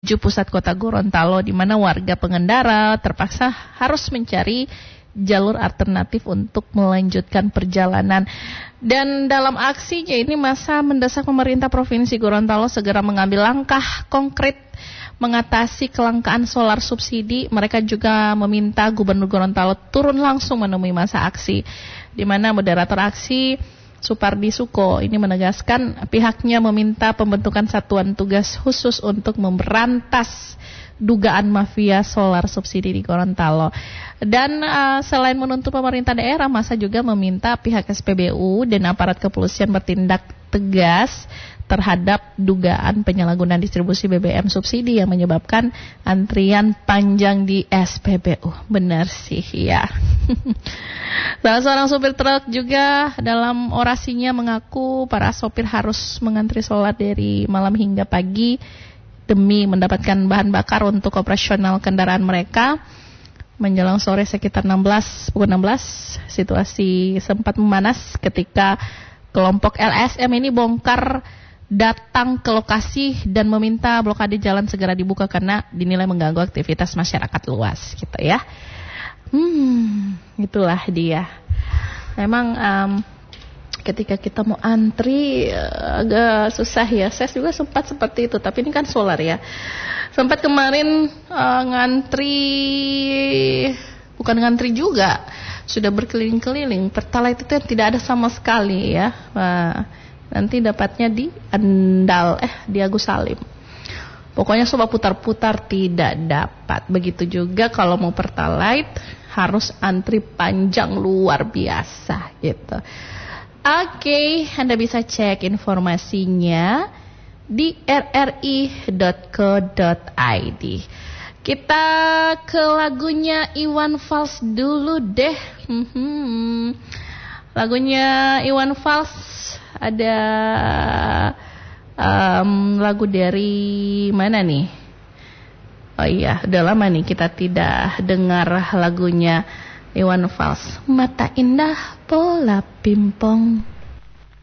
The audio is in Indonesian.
pusat kota Gorontalo, di mana warga pengendara terpaksa harus mencari jalur alternatif untuk melanjutkan perjalanan. Dan dalam aksinya ini massa mendesak pemerintah Provinsi Gorontalo segera mengambil langkah konkret mengatasi kelangkaan solar subsidi. Mereka juga meminta Gubernur Gorontalo turun langsung menemui massa aksi, di mana moderator aksi Supardi Suko ini menegaskan pihaknya meminta pembentukan satuan tugas khusus untuk memberantas dugaan mafia solar subsidi di Gorontalo. Dan selain menuntut pemerintah daerah, massa juga meminta pihak SPBU dan aparat kepolisian bertindak tegas terhadap dugaan penyalahgunaan distribusi BBM subsidi yang menyebabkan antrian panjang di SPBU. Benar sih ya. Salah seorang sopir truk juga dalam orasinya mengaku para sopir harus mengantri sholat dari malam hingga pagi demi mendapatkan bahan bakar untuk operasional kendaraan mereka. Menjelang sore sekitar pukul 16, situasi sempat memanas ketika kelompok LSM ini bongkar datang ke lokasi dan meminta blokade jalan segera dibuka karena dinilai mengganggu aktivitas masyarakat luas gitu ya. Itulah dia. Memang ketika kita mau antri agak susah ya. Saya juga sempat seperti itu, tapi ini kan solar ya. Sempat kemarin ngantri, bukan ngantri juga, sudah berkeliling-keliling. Pertalite itu tidak ada sama sekali ya. Nanti dapatnya di Andal, di Agus Salim. Pokoknya coba putar-putar tidak dapat. Begitu juga kalau mau Pertalite harus antri panjang luar biasa gitu. Oke, Anda bisa cek informasinya di rri.co.id. Kita ke lagunya Iwan Fals dulu deh. Lagunya Iwan Fals ada lagu dari mana nih? Oh iya, udah lama nih kita tidak dengar lagunya Iwan Fals. Mata indah bola pimpong.